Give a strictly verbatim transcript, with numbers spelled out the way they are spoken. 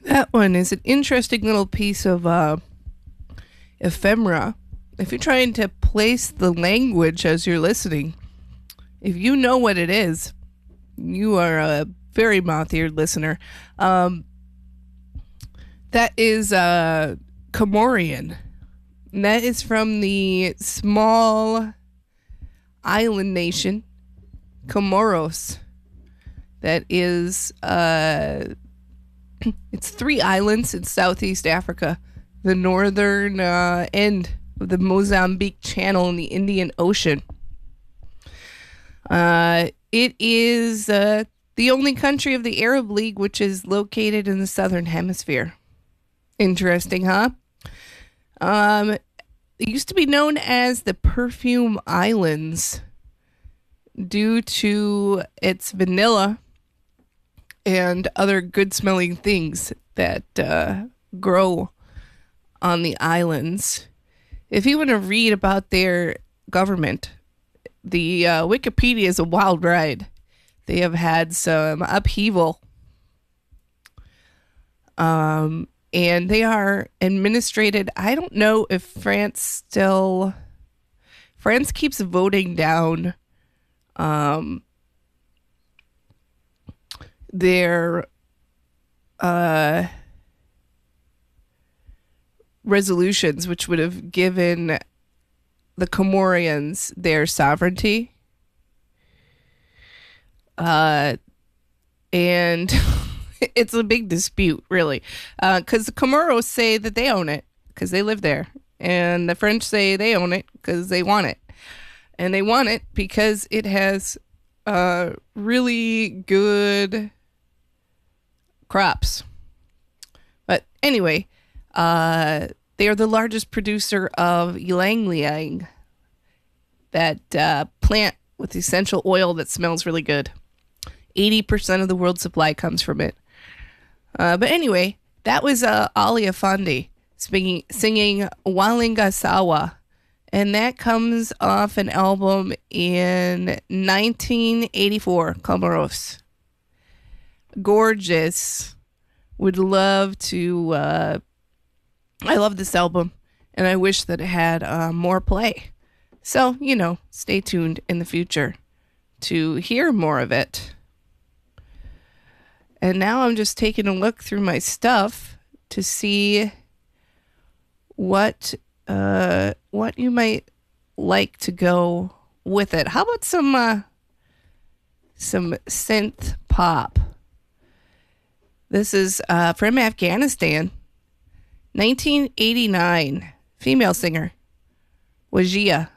That one is an interesting little piece of uh, ephemera. If you're trying to place the language as you're listening, if you know what it is, you are a very mouth-eared listener. Um, that is uh, Comorian. And that is from the small island nation, Comoros. That is, uh, it's three islands in Southeast Africa. The northern uh, end of the Mozambique Channel in the Indian Ocean. Uh, it is uh, the only country of the Arab League which is located in the southern hemisphere. Interesting, huh? Um, it used to be known as the Perfume Islands due to its vanilla and other good-smelling things that uh, grow on the islands. If you want to read about their government, the uh, Wikipedia is a wild ride. They have had some upheaval. Um, and they are administrated. I don't know if France still... France keeps voting down um, their... Uh, resolutions, which would have given the Comorians their sovereignty. Uh, and it's a big dispute, really, because uh, the Comoros say that they own it because they live there, and the French say they own it because they want it, and they want it because it has uh, really good crops. But anyway, uh, they are the largest producer of ylang ylang, that uh, plant with essential oil that smells really good. eighty percent of the world's supply comes from it. Uh, but anyway, that was uh, Ali Afandi singing, singing Walinga Sawa. And that comes off an album in nineteen eighty-four, Comoros. Gorgeous. Would love to... Uh, I love this album, and I wish that it had uh, more play. So, you know, stay tuned in the future to hear more of it. And now I'm just taking a look through my stuff to see what uh, what you might like to go with it. How about some uh, some synth pop? This is uh, from Afghanistan. nineteen eighty-nine, female singer, Wajia.